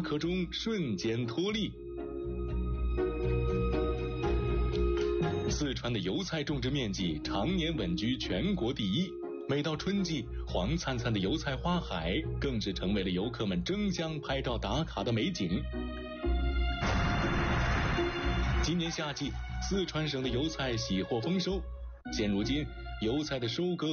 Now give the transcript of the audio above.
壳中瞬间脱粒。四川的油菜种植面积常年稳居全国第一，每到春季，黄灿灿的油菜花海更是成为了游客们争相拍照打卡的美景。今年夏季，四川省的油菜喜获丰收，现如今油菜的收割